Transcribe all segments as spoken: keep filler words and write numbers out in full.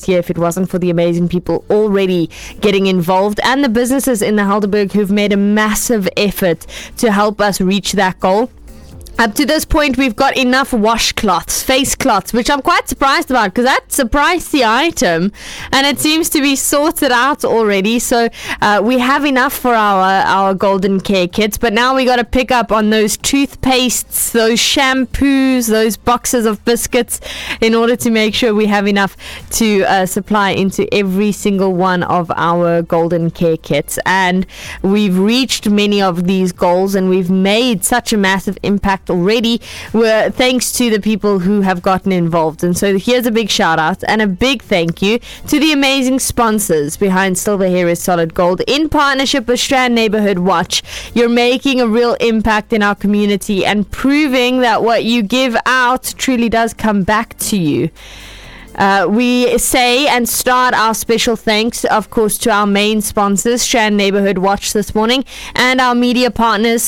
year if it wasn't for the amazing people already getting involved and the businesses in the Helderberg who've made a massive effort to help us reach that goal. Up to this point, we've got enough washcloths, face cloths, which I'm quite surprised about because that's a pricey item and it seems to be sorted out already. So uh, we have enough for our, our golden care kits, but now we got to pick up on those toothpastes, those shampoos, those boxes of biscuits in order to make sure we have enough to uh, supply into every single one of our golden care kits. And we've reached many of these goals and we've made such a massive impact already, were thanks to the people who have gotten involved. And so here's a big shout out and a big thank you to the amazing sponsors behind Silver Hair is Solid Gold in partnership with Strand Neighborhood Watch. You're making a real impact in our community and proving that what you give out truly does come back to you. Uh, we say and start our special thanks, of course, to our main sponsors, Strand Neighborhood Watch this morning, and our media partners,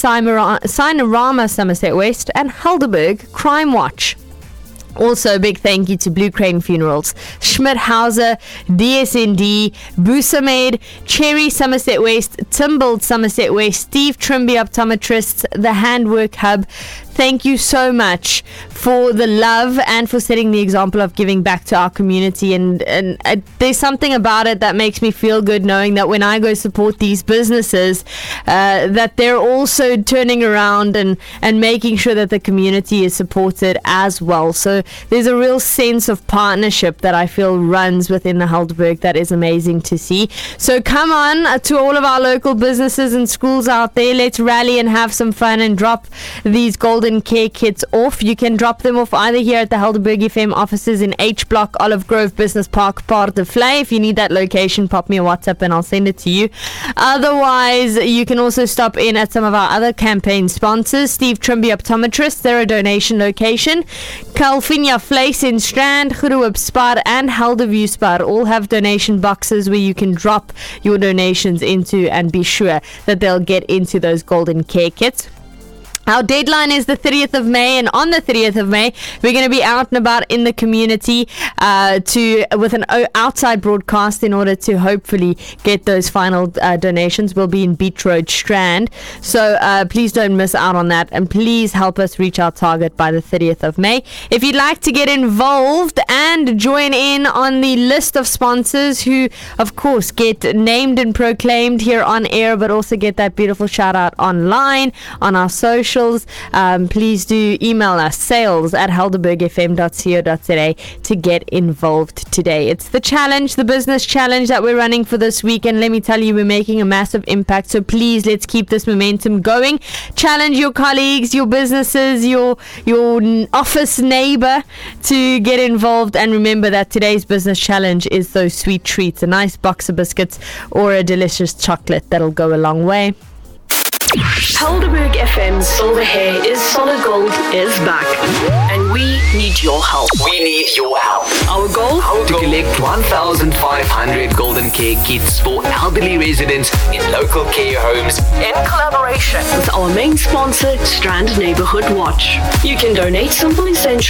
Sinorama Somerset West and Helderberg Crime Watch. Also, a big thank you to Blue Crane Funerals, Schmidt Hauser, D S N D, Busamed, Cherry Somerset West, Timbold Somerset West, Steve Trimby Optometrists, The Handwork Hub. Thank you so much for the love and for setting the example of giving back to our community. And, and uh, there's something about it that makes me feel good knowing that when I go support these businesses, uh, that they're also turning around and, and making sure that the community is supported as well. So there's a real sense of partnership that I feel runs within the Helderberg that is amazing to see. So come on uh, to all of our local businesses and schools out there. Let's rally and have some fun and drop these golden care kits off. You can drop them off either here at the Helderberg F M offices in H Block, Olive Grove Business Park, Port de Vlei. If you need that location, pop me a WhatsApp and I'll send it to you. Otherwise, you can also stop in at some of our other campaign sponsors. Steve Trimby Optometrists, they're a donation location. Calvinia Vleis in Strand, Groep Spar and Helderview Spar all have donation boxes where you can drop your donations into and be sure that they'll get into those golden care kits. Our deadline is the thirtieth of May, and on the thirtieth of May, we're going to be out and about in the community uh, to with an outside broadcast in order to hopefully get those final uh, donations. We'll be in Beach Road, Strand, so uh, please don't miss out on that, and please help us reach our target by the thirtieth of May. If you'd like to get involved and join in on the list of sponsors who, of course, get named and proclaimed here on air, but also get that beautiful shout out online on our social, Um, please do email us, sales at helderberg f m dot co dot z a, to get involved today. It's the challenge, the business challenge that we're running for this week, and let me tell you, we're making a massive impact, so please let's keep this momentum going. Challenge your colleagues, your businesses, your your office neighbor to get involved, and remember that today's business challenge is those sweet treats, a nice box of biscuits or a delicious chocolate that'll go a long way. Helderberg F M's Silver Hair is Solid Gold is back, and we need your help. We need your help. Our goal? To collect one thousand five hundred golden care kits for elderly residents in local care homes in collaboration with our main sponsor, Strand Neighborhood Watch. You can donate simple essentials